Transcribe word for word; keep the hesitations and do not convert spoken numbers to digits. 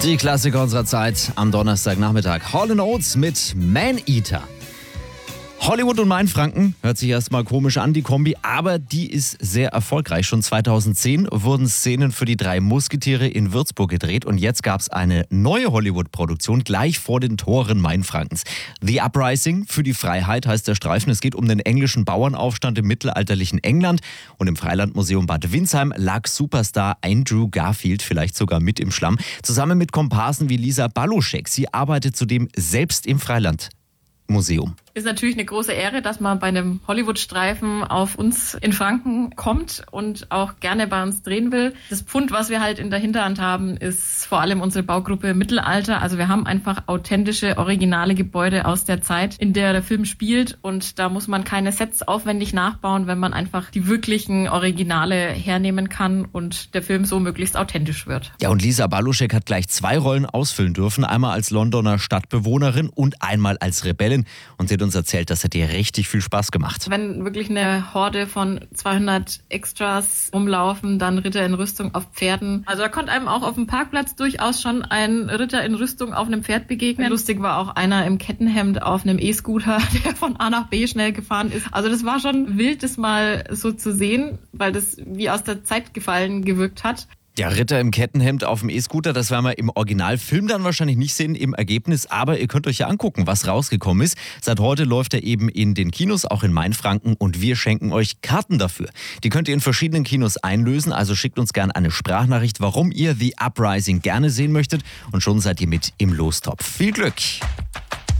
Die Klassiker unserer Zeit am Donnerstagnachmittag. Hall and Oates mit Man-Eater. Hollywood und Mainfranken, hört sich erstmal komisch an, die Kombi, aber die ist sehr erfolgreich. Schon zweitausendzehn wurden Szenen für die drei Musketiere in Würzburg gedreht und jetzt gab es eine neue Hollywood-Produktion gleich vor den Toren Mainfrankens. The Uprising für die Freiheit heißt der Streifen. Es geht um den englischen Bauernaufstand im mittelalterlichen England und im Freilandmuseum Bad Windsheim lag Superstar Andrew Garfield vielleicht sogar mit im Schlamm, zusammen mit Komparsen wie Lisa Baluschek. Sie arbeitet zudem selbst im Freilandmuseum. Ist natürlich eine große Ehre, dass man bei einem Hollywood-Streifen auf uns in Franken kommt und auch gerne bei uns drehen will. Das Pfund, was wir halt in der Hinterhand haben, ist vor allem unsere Baugruppe Mittelalter. Also wir haben einfach authentische, originale Gebäude aus der Zeit, in der der Film spielt. Und da muss man keine Sets aufwendig nachbauen, wenn man einfach die wirklichen Originale hernehmen kann und der Film so möglichst authentisch wird. Ja, und Lisa Baluschek hat gleich zwei Rollen ausfüllen dürfen. Einmal als Londoner Stadtbewohnerin und einmal als Rebellin. Und sie hat uns erzählt, das hat ihr richtig viel Spaß gemacht. Wenn wirklich eine Horde von zweihundert Extras rumlaufen, dann Ritter in Rüstung auf Pferden. Also da konnte einem auch auf dem Parkplatz durchaus schon ein Ritter in Rüstung auf einem Pferd begegnen. Lustig war auch einer im Kettenhemd auf einem E-Scooter, der von A nach B schnell gefahren ist. Also das war schon wild, das mal so zu sehen, weil das wie aus der Zeit gefallen gewirkt hat. Ja, Ritter im Kettenhemd auf dem E-Scooter, das werden wir im Originalfilm dann wahrscheinlich nicht sehen im Ergebnis, aber ihr könnt euch ja angucken, was rausgekommen ist. Seit heute läuft er eben in den Kinos, auch in Mainfranken, und wir schenken euch Karten dafür. Die könnt ihr in verschiedenen Kinos einlösen, also schickt uns gerne eine Sprachnachricht, warum ihr The Uprising gerne sehen möchtet, und schon seid ihr mit im Lostopf. Viel Glück!